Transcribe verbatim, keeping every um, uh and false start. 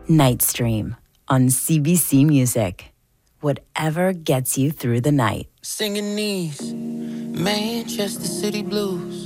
Night Stream on C B C Music. Whatever gets you through the night. Singing these Manchester City blues.